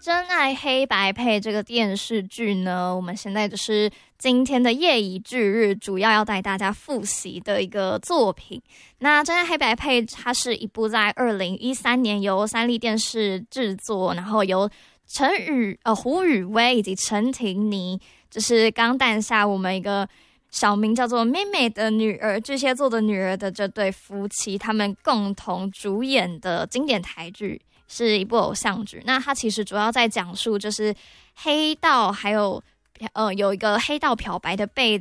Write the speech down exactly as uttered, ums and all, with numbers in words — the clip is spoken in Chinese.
真爱黑白配这个电视剧呢，我们现在就是今天的夜以继日，主要要带大家复习的一个作品。那真爱黑白配它是一部在二零一三年由三立电视制作，然后由陈宇呃胡宇威以及陈婷妮，就是刚诞下我们一个小名叫做妹妹的女儿，巨蟹座的女儿的这对夫妻，他们共同主演的经典台剧。是一部偶像剧，那它其实主要在讲述就是黑道还有呃有一个黑道漂白的被